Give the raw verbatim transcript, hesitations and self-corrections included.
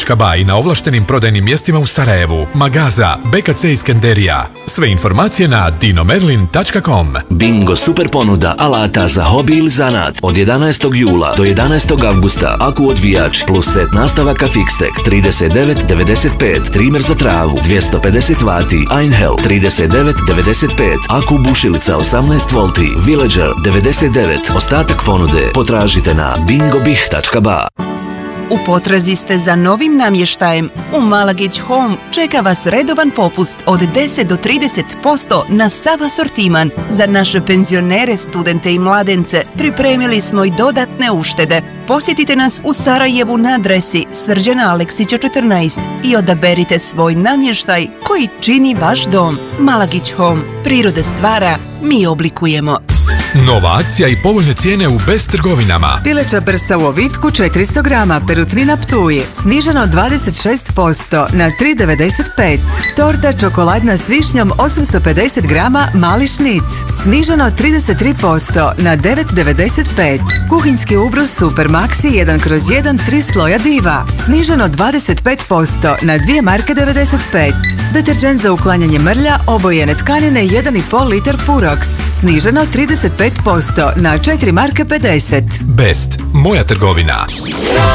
točka ba i na ovlaštenim prodajnim mjestima u Sarajevu, Magaza, B K C Iskenderija. Sve informacije na dinomerlin tačka com. Bingo super ponuda alata za hobi ili zanat od jedanaestog jula do jedanaestog avgusta. Aku odvijač plus set nastavaka Fixtech trideset devet devedeset pet, trimer za travu dvjesto pedeset vati, Einhell trideset devet devedeset pet, aku bušilica osamnaest volti, Villager devedeset devet. Ostatak ponude potražite na bingobih tačka ba. U potrazi ste za novim namještajem? U Malagić Home čeka vas redovan popust od deset do trideset posto na sav asortiman. Za naše penzionere, studente i mladence pripremili smo i dodatne uštede. Posjetite nas u Sarajevu na adresi Srđana Aleksića četrnaest i odaberite svoj namještaj koji čini vaš dom. Malagić Home. Priroda stvara, mi oblikujemo. Nova akcija i povoljne cijene u Best trgovinama. Pileća prsa u ovitku četiristo grama, Perutvina Ptuj, sniženo dvadeset šest posto na tri devedeset pet. Torta čokoladna s višnjom osamsto pedeset grama, Mali Šnit, sniženo trideset tri posto na devet devedeset pet. Kuhinjski ubrus Super Maxi jedan kroz jedan, tri sloja Diva, sniženo dvadeset pet posto na dvije marke devedeset pet. Deterđent za uklanjanje mrlja obojene tkanine jedan i pol litar Purox, sniženo trideset pet posto na četiri marke pedeset. Best, moja trgovina.